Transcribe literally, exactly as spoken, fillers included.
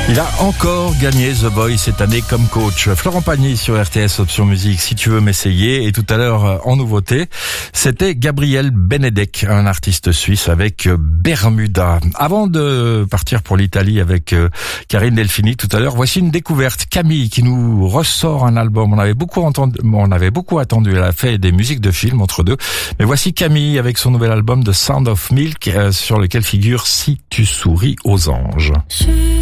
Il a encore gagné The Voice cette année comme coach. Florent Pagny sur R T S Option Musique, si tu veux m'essayer. Et tout à l'heure, en nouveauté, c'était Gabriel Benedek, un artiste suisse avec Bermuda. Avant de partir pour l'Italie avec Karine Delphini tout à l'heure, voici une découverte. Camille qui nous ressort un album. On avait beaucoup entendu, on avait beaucoup attendu. Elle a fait des musiques de films entre deux. Mais voici Camille avec son nouvel album The Sound of Milk, euh, sur lequel figure Si tu souris aux anges.